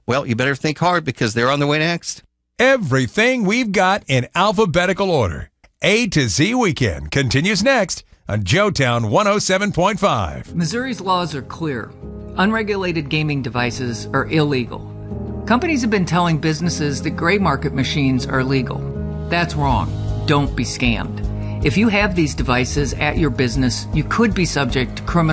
Well, you better think hard because they're on the way next. Everything we've got in alphabetical order. A to Z Weekend continues next on Joetown 107.5. Missouri's laws are clear. Unregulated gaming devices are illegal. Companies have been telling businesses that gray market machines are legal. That's wrong. Don't be scammed. If you have these devices at your business, you could be subject to criminal